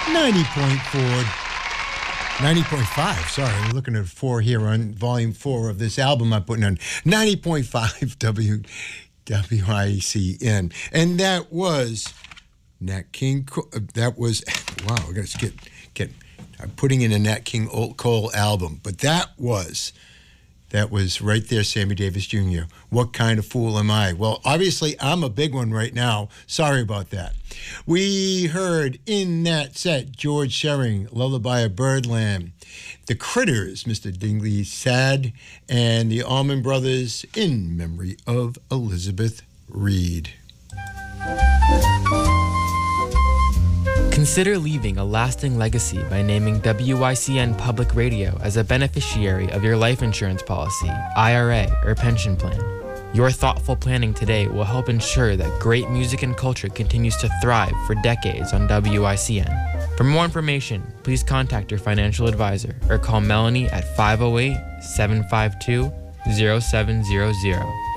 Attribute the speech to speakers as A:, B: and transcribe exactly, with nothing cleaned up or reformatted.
A: ninety point four. ninety point five, sorry, we're looking at four here on volume four of this album I'm putting on. ninety point five W W I C N. And that was Nat King Cole. That was, wow, I gotta get, get, I'm putting in a Nat King Cole album. But that was, that was right there, Sammy Davis Junior What kind of fool am I? Well, obviously, I'm a big one right now. Sorry about that. We heard in that set George Shearing, Lullaby of Birdland, The Critters, Mister Dingley Sad, and the Allman Brothers, In Memory of Elizabeth Reed.
B: Consider leaving a lasting legacy by naming W I C N Public Radio as a beneficiary of your life insurance policy, I R A, or pension plan. Your thoughtful planning today will help ensure that great music and culture continues to thrive for decades on W I C N. For more information, please contact your financial advisor or call Melanie at five oh eight, seven five two, oh seven zero zero.